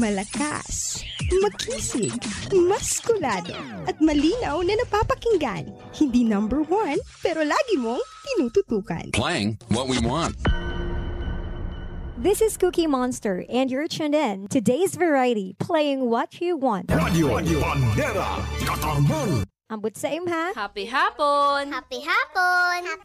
Malakas, makisig, maskulado, at malinaw na napapakinggan. Hindi number one, pero lagi mong tinututukan. Playing what we want. This is Cookie Monster, and you're tuned in to Today's Variety, playing what you want. Radio Bandera Katarman. Ambot sa imha. Happy hapon! Happy hapon!